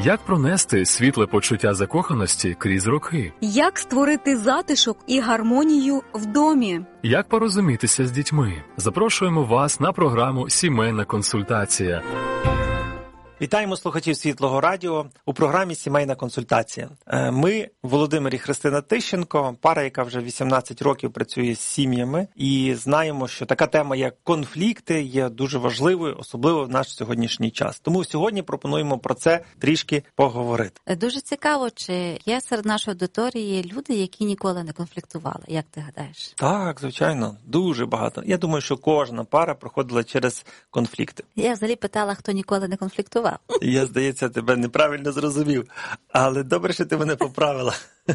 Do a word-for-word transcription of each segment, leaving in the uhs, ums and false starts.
Як пронести світле почуття закоханості крізь роки? Як створити затишок і гармонію в домі? Як порозумітися з дітьми? Запрошуємо вас на програму «Сімейна консультація». Вітаємо слухачів Світлого радіо у програмі «Сімейна консультація». Ми, Володимир і Христина Тищенко, пара, яка вже вісімнадцять років працює з сім'ями, і знаємо, що така тема, як конфлікти, є дуже важливою, особливо в наш сьогоднішній час. Тому сьогодні пропонуємо про це трішки поговорити. Дуже цікаво, чи є серед нашої аудиторії люди, які ніколи не конфліктували, як ти гадаєш? Так, звичайно, дуже багато. Я думаю, що кожна пара проходила через конфлікти. Я взагалі питала, хто ніколи не конфліктував. Я, здається, тебе неправильно зрозумів, але добре, що ти мене поправила.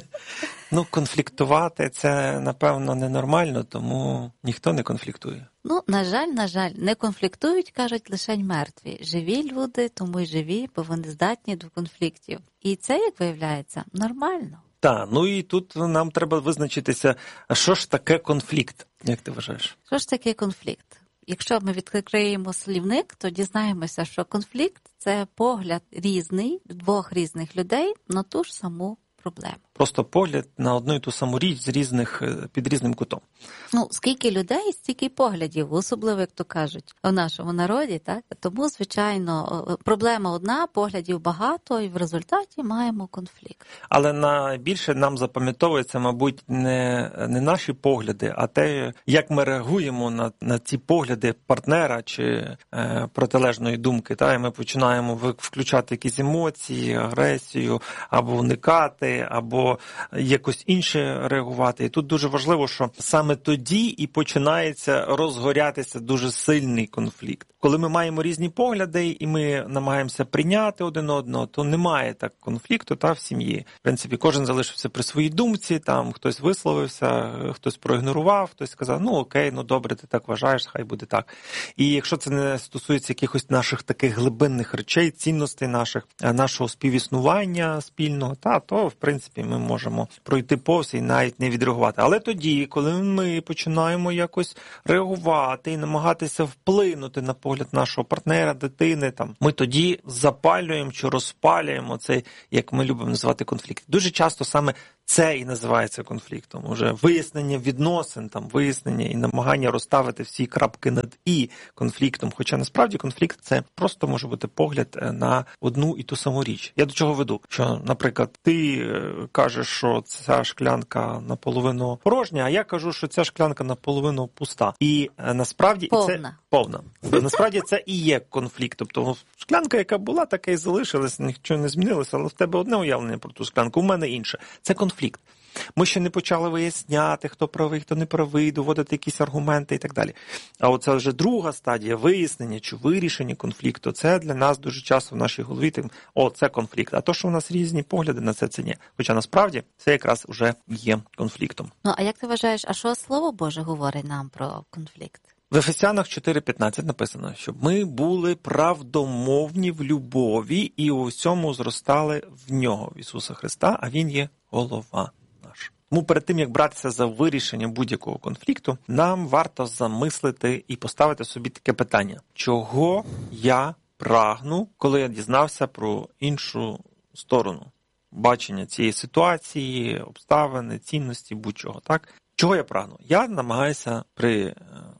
Ну, конфліктувати – це, напевно, ненормально, тому ніхто не конфліктує. Ну, на жаль, на жаль, не конфліктують, кажуть, лише мертві. Живі люди, тому й живі, бо вони здатні до конфліктів. І це, як виявляється, нормально. Так, ну і тут нам треба визначитися, а що ж таке конфлікт, як ти вважаєш? Що ж таке конфлікт? Якщо ми відкриємо словник, то дізнаємося, що конфлікт – це погляд різний, двох різних людей на ту ж саму проблему. Просто погляд на одну і ту саму річ з різних, під різним кутом. Ну, скільки людей, стільки поглядів, особливо, як то кажуть, в нашому народі, так? Тому, звичайно, проблема одна, поглядів багато, і в результаті маємо конфлікт. Але найбільше нам запам'ятовується, мабуть, не, не наші погляди, а те, як ми реагуємо на, на ці погляди партнера чи е, протилежної думки. Та? І ми починаємо включати якісь емоції, агресію, або уникати, або якось інше реагувати. І тут дуже важливо, що саме тоді і починається розгорятися дуже сильний конфлікт. Коли ми маємо різні погляди і ми намагаємося прийняти один одного, то немає так конфлікту та в сім'ї. В принципі, кожен залишився при своїй думці, там хтось висловився, хтось проігнорував, хтось сказав, ну окей, ну добре, ти так вважаєш, хай буде так. І якщо це не стосується якихось наших таких глибинних речей, цінностей наших, нашого співіснування спільного, та, то, в принципі, ми можемо пройти повз і навіть не відреагувати. Але тоді, коли ми починаємо якось реагувати і намагатися вплинути на погляд нашого партнера, дитини, там, ми тоді запалюємо чи розпалюємо цей, як ми любимо називати, конфлікт. Дуже часто саме це і називається конфліктом. Уже вияснення відносин, там, вияснення і намагання розставити всі крапки над «і» конфліктом. Хоча насправді конфлікт – це просто може бути погляд на одну і ту саму річ. Я до чого веду? Що, наприклад, ти кажеш, що ця шклянка наполовину порожня, а я кажу, що ця шклянка наполовину пуста. І насправді повна. це повна. Насправді це і є конфлікт. Тобто шклянка, яка була, така і залишилась, нічого не змінилося, але в тебе одне уявлення про ту шклянку, у мене інше. Це конфлікт. Ми ще не почали виясняти, хто правий, хто не правий, доводити якісь аргументи і так далі. А оце вже друга стадія вияснення чи вирішення конфлікту. Це для нас дуже часто в нашій голові тим, о, це конфлікт. А то, що у нас різні погляди на це, це ні. Хоча насправді це якраз вже є конфліктом. Ну, а як ти вважаєш, а що Слово Боже говорить нам про конфлікт? В Ефесянах чотири п'ятнадцять написано, щоб ми були правдомовні в любові і у всьому зростали в нього, в Ісуса Христа, а Він є голова наша. Тому перед тим, як братися за вирішення будь-якого конфлікту, нам варто замислити і поставити собі таке питання. Чого я прагну, коли я дізнався про іншу сторону? Бачення цієї ситуації, обставини, цінності, будь-чого, так? Чого я прагну? Я намагаюся при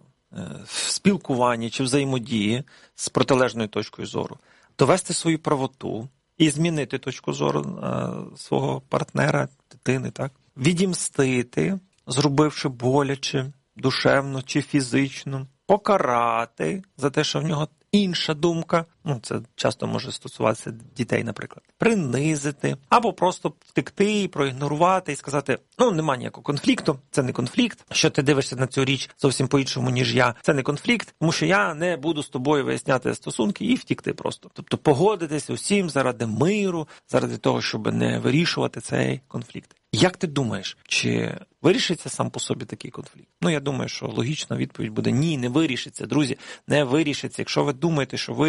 в спілкуванні чи взаємодії з протилежною точкою зору довести свою правоту і змінити точку зору а, свого партнера, дитини, так? Відімстити, зробивши боляче, душевно чи фізично, покарати за те, що в нього інша думка, ну це часто може стосуватися дітей, наприклад, принизити, або просто втекти, проігнорувати і сказати, ну нема ніякого конфлікту, це не конфлікт, що ти дивишся на цю річ зовсім по-іншому, ніж я, це не конфлікт, тому що я не буду з тобою виясняти стосунки і втікти просто. Тобто погодитися усім заради миру, заради того, щоб не вирішувати цей конфлікт. Як ти думаєш, чи вирішиться сам по собі такий конфлікт? Ну, я думаю, що логічна відповідь буде ні, не вирішиться. Друзі, не вирішиться. Якщо ви думаєте, що ви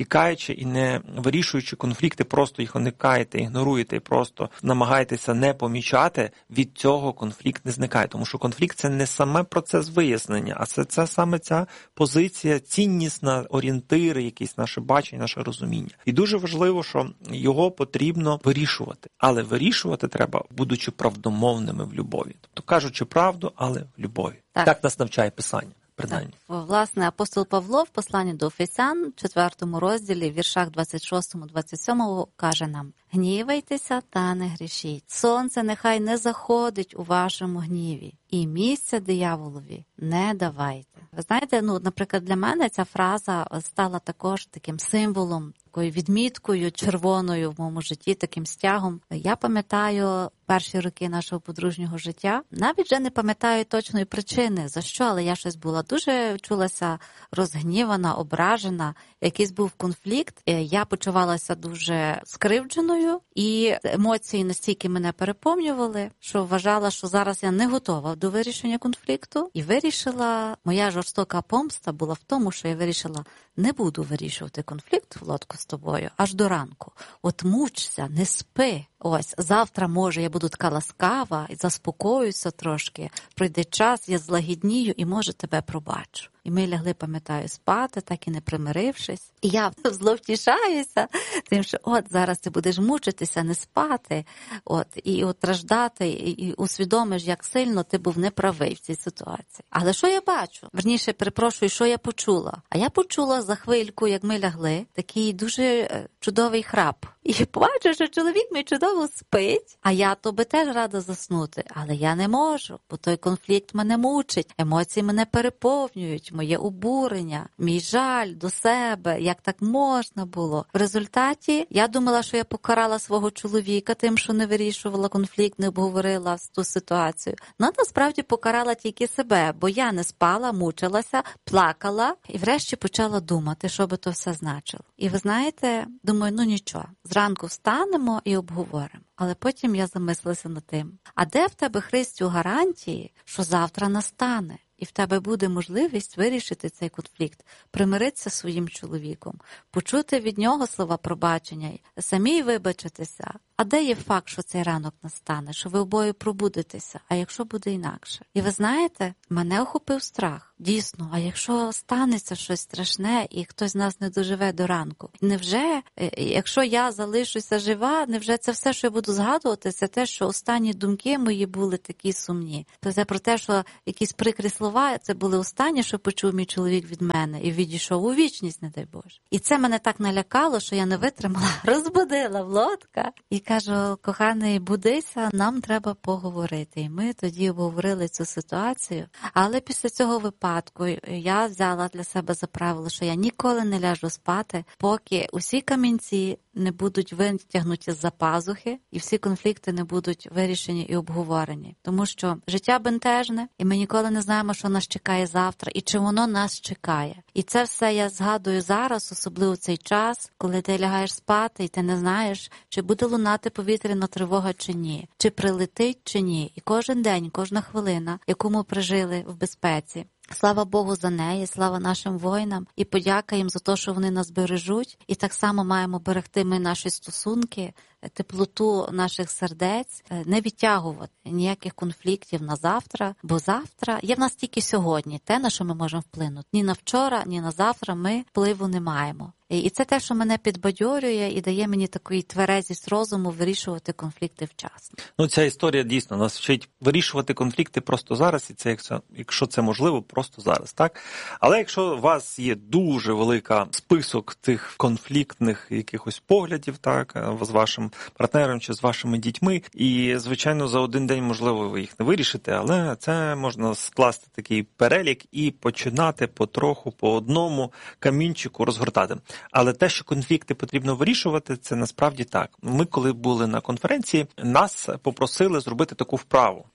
втікаючи і не вирішуючи конфлікти, просто їх уникаєте, ігноруєте і просто намагаєтеся не помічати, від цього конфлікт не зникає. Тому що конфлікт – це не саме процес вияснення, а це, це саме ця позиція, ціннісна, орієнтири, якісь наше бачення, наше розуміння. І дуже важливо, що його потрібно вирішувати. Але вирішувати треба, будучи правдомовними в любові. Тобто кажучи правду, але в любові. Так, так нас навчає Писання. Так, власне, апостол Павло в посланні до Ефесян, четвертому розділі, в віршах двадцять шостому двадцять сьомому, каже нам: «Гнівайтеся та не грішіть. Сонце нехай не заходить у вашому гніві, і місця дияволові не давайте». Ви знаєте, ну, наприклад, для мене ця фраза стала також таким символом, такою відміткою червоною в моєму житті, таким стягом. Я пам'ятаю перші роки нашого подружнього життя. Навіть вже не пам'ятаю точної причини, за що, але я щось була дуже чулася розгнівана, ображена. Якийсь був конфлікт. Я почувалася дуже скривдженою, і емоції настільки мене переповнювали, що вважала, що зараз я не готова до вирішення конфлікту. І вирішила, моя жорстока помста була в тому, що я вирішила, не буду вирішувати конфлікт, Володко, з тобою, аж до ранку. От мучся, не спи. Ось, завтра, може, я буду така ласкава і заспокоюся трошки. Пройде час, я злагіднію і, може, тебе пробачу. І ми лягли, пам'ятаю, спати, так і не примирившись. І я зловтішаюся тим, що от зараз ти будеш мучитися, не спати, от, і от страждати, і, і усвідомиш, як сильно ти був неправий в цій ситуації. Але що я бачу? Верніше, перепрошую, що я почула? А я почула за хвильку, як ми лягли, такий дуже чудовий храп. І бачу, що чоловік мій чудово спить, а я то би теж рада заснути. Але я не можу, бо той конфлікт мене мучить, емоції мене переповнюють, моє обурення, мій жаль до себе, як так можна було. В результаті я думала, що я покарала свого чоловіка тим, що не вирішувала конфлікт, не обговорила ту ситуацію. Ну, насправді покарала тільки себе, бо я не спала, мучилася, плакала і врешті почала думати, що би то все значило. І ви знаєте, думаю, ну нічого, зранку встанемо і обговоримо. Але потім я замислилася над тим, а де в тебе, Христю, гарантії, що завтра настане? І в тебе буде можливість вирішити цей конфлікт, примиритися зі своїм чоловіком, почути від нього слова пробачення, самій вибачитися. А де є факт, що цей ранок настане, що ви обоє пробудетеся, а якщо буде інакше? І ви знаєте, мене охопив страх. Дійсно, а якщо станеться щось страшне і хтось з нас не доживе до ранку? Невже, якщо я залишуся жива, невже це все, що я буду згадувати, це те, що останні думки мої були такі сумні? Це про те, що якісь прикрі слова, це були останні, що почув мій чоловік від мене і відійшов у вічність, не дай Боже. І це мене так налякало, що я не витримала, розбудила Володка і кажу: коханий, будися, нам треба поговорити. І ми тоді обговорили цю ситуацію. Але після цього випадку я взяла для себе за правило, що я ніколи не ляжу спати, поки усі камінці не будуть витягнуті з-за пазухи і всі конфлікти не будуть вирішені і обговорені. Тому що життя бентежне, і ми ніколи не знаємо, що нас чекає завтра, і чи воно нас чекає. І це все я згадую зараз, особливо в цей час, коли ти лягаєш спати, і ти не знаєш, чи буде лунати повітряна тривога чи ні, чи прилетить чи ні. І кожен день, кожна хвилина, яку ми прожили в безпеці. Слава Богу за неї, слава нашим воїнам, і подяка їм за те, що вони нас бережуть. І так само маємо берегти ми наші стосунки, теплоту наших сердець, не відтягувати ніяких конфліктів на завтра, бо завтра є в нас тільки сьогодні, те, на що ми можемо вплинути. Ні на вчора, ні на завтра ми впливу не маємо. І це те, що мене підбадьорює і дає мені таку тверезість розуму вирішувати конфлікти вчасно. Ну, ця історія дійсно нас вчить вирішувати конфлікти просто зараз, і це, якщо, якщо це можливо, просто зараз, так? Але якщо у вас є дуже велика список тих конфліктних якихось поглядів, так, з вашим партнером чи з вашими дітьми, і, звичайно, за один день, можливо, ви їх не вирішите, але це можна скласти такий перелік і починати потроху, по одному камінчику розгортати. Але те, що конфлікти потрібно вирішувати, це насправді так. Ми, коли були на конференції, нас попросили зробити таку вправу.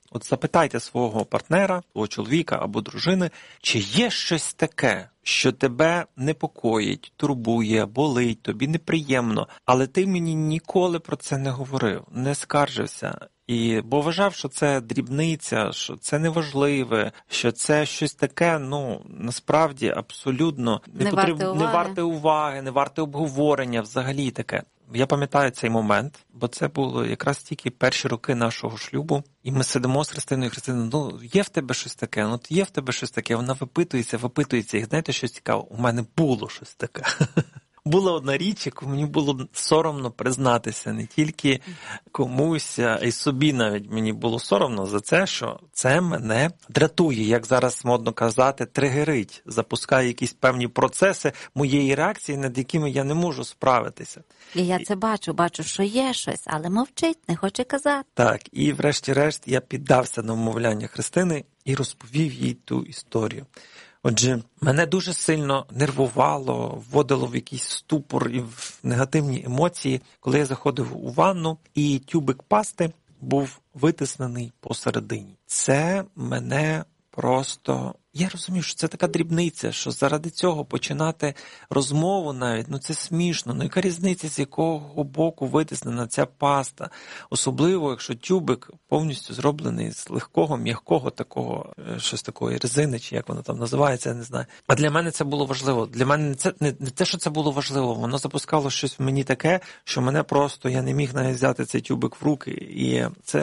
От запитайте свого партнера, свого чоловіка або дружини, чи є щось таке, що тебе непокоїть, турбує, болить, тобі неприємно, але ти мені ніколи про це не говорив, не скаржився. І, бо вважав, що це дрібниця, що це неважливе, що це щось таке, ну, насправді, абсолютно не, не, потріб... варте, не варте уваги, не варте обговорення, взагалі таке. Я пам'ятаю цей момент, бо це було якраз тільки перші роки нашого шлюбу. І ми сидимо з Христиною, і Христина, ну, є в тебе щось таке? Ну, є в тебе щось таке? Вона випитується, випитується. І знаєте, щось цікаве? У мене було щось таке. Була одна річ, яку мені було соромно признатися не тільки комусь, а й собі навіть мені було соромно за це, що це мене дратує, як зараз модно казати, тригерить, запускає якісь певні процеси моєї реакції, над якими я не можу справитися. І я це бачу, бачу, що є щось, але мовчить, не хоче казати. Так, і врешті-решт я піддався на вмовляння Христини і розповів їй ту історію. Отже, мене дуже сильно нервувало, вводило в якийсь ступор і в негативні емоції, коли я заходив у ванну, і тюбик пасти був витиснений посередині. Це мене просто... Я розумів, що це така дрібниця, що заради цього починати розмову навіть, ну це смішно. Ну яка різниця, з якого боку витиснена ця паста? Особливо, якщо тюбик повністю зроблений з легкого, м'якого такого, щось такої резини, чи як воно там називається, я не знаю. А для мене це було важливо. Для мене це не, не те, що це було важливо, воно запускало щось в мені таке, що мене просто, я не міг навіть взяти цей тюбик в руки. І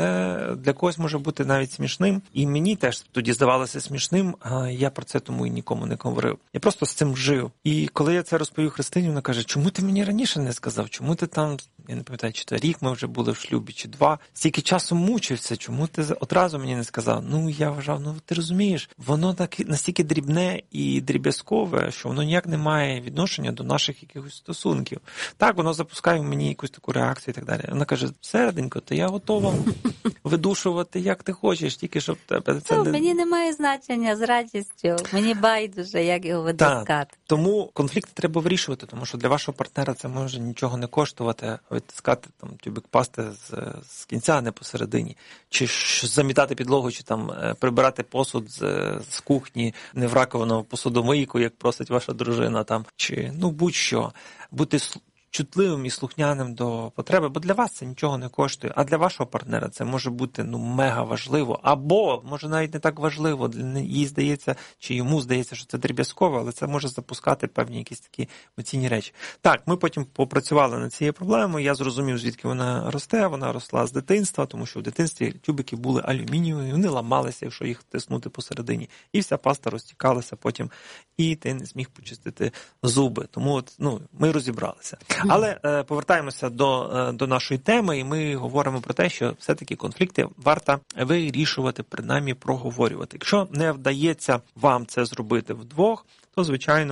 це для когось може бути навіть смішним. І мені теж тоді здавалося смішним, я про це тому і нікому не говорив. Я просто з цим жив. І коли я це розповів Христині, вона каже, чому ти мені раніше не сказав? Чому ти там, я не пам'ятаю, чи то рік ми вже були в шлюбі, чи два, стільки часу мучився, чому ти одразу мені не сказав? Ну, я вважав, ну ти розумієш, воно так настільки дрібне і дріб'язкове, що воно ніяк не має відношення до наших якихось стосунків. Так, воно запускає в мені якусь таку реакцію і так далі. Вона каже, середенько, то я готова видушувати, як ти хочеш, тільки щоб тебе це ну, не... Мені немає значення з радістю, мені байдуже, як його видускати. Так, тому конфлікти треба вирішувати, тому що для вашого партнера це може нічого не коштувати, витискати там тюбик пасти з, з кінця, а не посередині. Чи ж замітати підлогу, чи там прибирати посуд з, з кухні, не в раковину, в посудомийку, як просить ваша дружина, там, чи ну будь-що. Бути чутливим і слухняним до потреби, бо для вас це нічого не коштує, а для вашого партнера це може бути ну мега важливо, або може навіть не так важливо, їй здається, чи йому здається, що це дріб'язково, але це може запускати певні якісь такі емоційні речі. Так, ми потім попрацювали над цією проблемою, я зрозумів, звідки вона росте, вона росла з дитинства, тому що в дитинстві тюбики були алюмінієві, вони ламалися, якщо їх тиснути посередині, і вся паста розтікалася потім, і ти не зміг почистити зуби. Тому от, ну, ми розібралися. Але е, повертаємося до, е, до нашої теми, і ми говоримо про те, що все-таки конфлікти варто вирішувати, принаймні проговорювати. Якщо не вдається вам це зробити вдвох, то, звичайно,